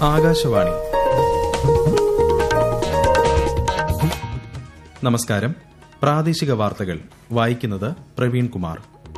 ആകാശവാണി. നമസ്കാരം. പ്രാദേശിക വാർത്തകൾ വായിക്കുന്നത് പ്രവീൺ കുമാർ.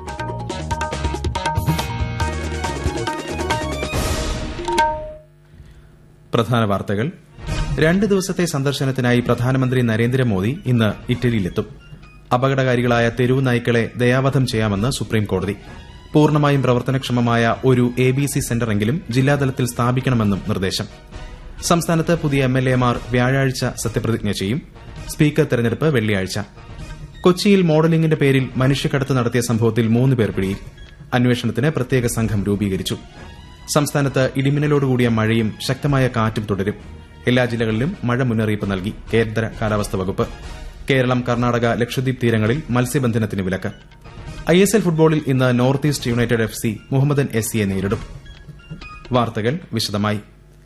പ്രധാന വാർത്തകൾ. 2 ദിവസത്തെ സന്ദർശനത്തിനായി പ്രധാനമന്ത്രി നരേന്ദ്രമോദി ഇന്ന് ഇറ്റലിയിലെത്തും. അപകടകാരികളായ തെരുവു നായ്ക്കളെ ദയാവധം ചെയ്യാമെന്ന് സുപ്രീംകോടതി. പൂർണ്ണമായും പ്രവർത്തനക്ഷമമായ ഒരു ABC സെന്ററെങ്കിലും ജില്ലാതലത്തിൽ സ്ഥാപിക്കണമെന്നും നിർദ്ദേശം. സംസ്ഥാനത്ത് പുതിയ MLAമാർ വ്യാഴാഴ്ച സത്യപ്രതിജ്ഞ ചെയ്യും. സ്പീക്കർ തെരഞ്ഞെടുപ്പ് വെള്ളിയാഴ്ച. കൊച്ചിയിൽ മോഡലിംഗിന്റെ പേരിൽ മനുഷ്യക്കടത്ത് നടത്തിയ സംഭവത്തിൽ 3 പേർ പിടിയിൽ. അന്വേഷണത്തിന് പ്രത്യേക സംഘം രൂപീകരിച്ചു. സംസ്ഥാനത്ത് ഇടിമിന്നലോടുകൂടിയ മഴയും ശക്തമായ കാറ്റും തുടരും. എല്ലാ ജില്ലകളിലും മഴ മുന്നറിയിപ്പ് നൽകി കേന്ദ്ര കാലാവസ്ഥാ വകുപ്പ്. കേരളം, കർണാടക, ലക്ഷദ്വീപ് തീരങ്ങളിൽ മത്സ്യബന്ധനത്തിന് വിലക്ക്. ISL ഫുട്ബോളിൽ ഇന്ന് north east United FC Mohammedan SCയെ നേരിടും. വാർത്തകൾ വിശദമായി.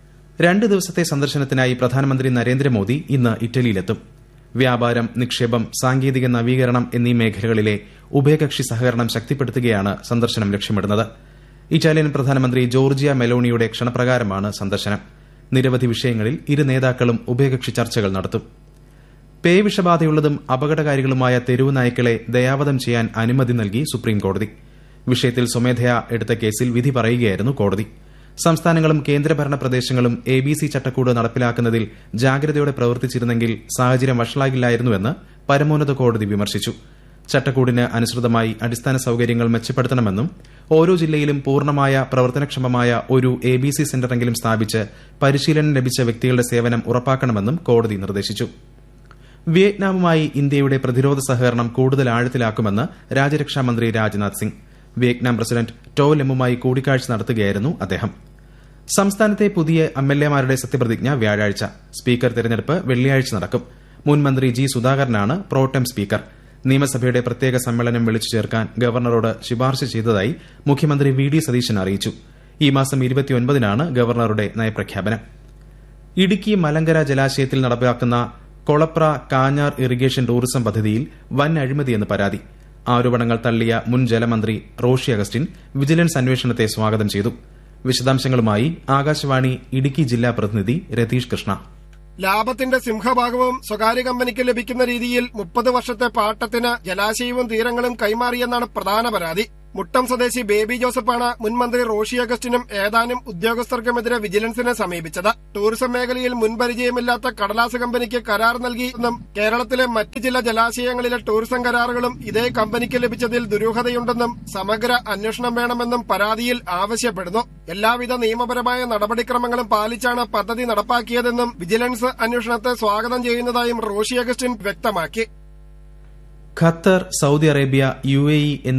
2 ദിവസത്തെ സന്ദർശനത്തിനായി പ്രധാനമന്ത്രി നരേന്ദ്രമോദി ഇന്ന് ഇറ്റലിയിലെത്തും. വ്യാപാരം, നിക്ഷേപം, സാങ്കേതിക നവീകരണം എന്നീ മേഖലകളിലെ ഉഭയകക്ഷി സഹകരണം ശക്തിപ്പെടുത്തുകയാണ് സന്ദർശനം ലക്ഷ്യമിടുന്നത്. ഇറ്റാലിയൻ പ്രധാനമന്ത്രി ജോർജിയ മെലോണിയുടെ ക്ഷണപ്രകാരമാണ് സന്ദർശനം. നിരവധി വിഷയങ്ങളിൽ ഇരു നേതാക്കളും ഉഭയകക്ഷി ചർച്ചകൾ നടത്തും. പേവിഷബാധയുള്ളതും അപകടകാരികളുമായ തെരുവു നായ്ക്കളെ ദയാവധം ചെയ്യാൻ അനുമതി നൽകി സുപ്രീംകോടതി. വിഷയത്തിൽ സ്വമേധയാ എടുത്ത കേസിൽ വിധി പറയുകയായിരുന്നു കോടതി. സംസ്ഥാനങ്ങളും കേന്ദ്രഭരണ പ്രദേശങ്ങളും ABC ചട്ടക്കൂട് നടപ്പിലാക്കുന്നതിൽ ജാഗ്രതയോടെ പ്രവർത്തിച്ചിരുന്നെങ്കിൽ സാഹചര്യം വഷളാകില്ലായിരുന്നുവെന്ന് പരമോന്നത കോടതി വിമർശിച്ചു. ചട്ടക്കൂടിന് അനുസൃതമായി അടിസ്ഥാന സൌകര്യങ്ങൾ മെച്ചപ്പെടുത്തണമെന്നും ഓരോ ജില്ലയിലും പൂർണ്ണമായ പ്രവർത്തനക്ഷമമായ ഒരു ABC സെന്ററെങ്കിലും സ്ഥാപിച്ച് പരിശീലനം ലഭിച്ച വ്യക്തികളുടെ സേവനം ഉറപ്പാക്കണമെന്നും കോടതി നിർദ്ദേശിച്ചു. വിയറ്റ്നാമുമായി ഇന്ത്യയുടെ പ്രതിരോധ സഹകരണം കൂടുതൽ ആഴത്തിലാക്കുമെന്ന് രാജ്യരക്ഷാമന്ത്രി Rajnath Singh. Vietnam president to ലെമ്മുമായി കൂടിക്കാഴ്ച നടത്തുകയായിരുന്നു അദ്ദേഹം. സംസ്ഥാനത്തെ പുതിയ MLAമാരുടെ സത്യപ്രതിജ്ഞ വ്യാഴാഴ്ച. സ്പീക്കർ തെരഞ്ഞെടുപ്പ് വെള്ളിയാഴ്ച നടക്കും. മുൻ മന്ത്രി G. സുധാകരനാണ് pro tem speaker. നിയമസഭയുടെ പ്രത്യേക സമ്മേളനം വിളിച്ചു ചേർക്കാൻ ഗവർണറോട് ശുപാർശ ചെയ്തതായി മുഖ്യമന്ത്രി VD സതീശൻ അറിയിച്ചു. ഈ മാസം 29-നാണ് ഗവർണറുടെ നയപ്രഖ്യാപനം. ഇടുക്കി മലങ്കര ജലാശയത്തിൽ നടപ്പാക്കുന്ന കൊളപ്ര കാഞ്ഞാർ ഇറിഗേഷൻ ടൂറിസം പദ്ധതിയിൽ വൻ അഴിമതിയെന്ന് പരാതി. ആരോപണങ്ങൾ തള്ളിയ മുൻ ജലമന്ത്രി റോഷി അഗസ്റ്റിൻ വിജിലൻസ് അന്വേഷണത്തെ സ്വാഗതം ചെയ്തു. വിശദാംശങ്ങളുമായി ആകാശവാണി ഇടുക്കി ജില്ലാ പ്രതിനിധി രതീഷ് കൃഷ്ണ. ലാഭത്തിന്റെ സിംഹഭാഗവും സ്വകാര്യ കമ്പനിക്ക് ലഭിക്കുന്ന രീതിയിൽ 30 വർഷത്തെ പാട്ടത്തിന് ജലാശയവും തീരങ്ങളും കൈമാറിയെന്നാണ് പ്രധാന പരാതി. മുട്ടം സ്വദേശി ബേബി ജോസഫാണ് മുൻമന്ത്രി റോഷി അഗസ്റ്റിനും ഏതാനും ഉദ്യോഗസ്ഥർക്കുമെതിരെ വിജിലൻസിനെ സമീപിച്ചത്. ടൂറിസം മേഖലയിൽ മുൻപരിചയമില്ലാത്ത കടലാസ് കമ്പനിക്ക് കരാർ നൽകിയെന്നും കേരളത്തിലെ മറ്റ് ചില ജലാശയങ്ങളിലെ ടൂറിസം കരാറുകളും ഇതേ കമ്പനിക്ക് ലഭിച്ചതിൽ ദുരൂഹതയുണ്ടെന്നും സമഗ്ര അന്വേഷണം വേണമെന്നും പരാതിയിൽ ആവശ്യപ്പെടുന്നു. എല്ലാവിധ നിയമപരമായ നടപടിക്രമങ്ങളും പാലിച്ചാണ് പദ്ധതി നടപ്പാക്കിയതെന്നും വിജിലൻസ് അന്വേഷണത്തെ സ്വാഗതം ചെയ്യുന്നതായും റോഷി അഗസ്റ്റിൻ വ്യക്തമാക്കി. Qatar, Saudi Arabia, UAE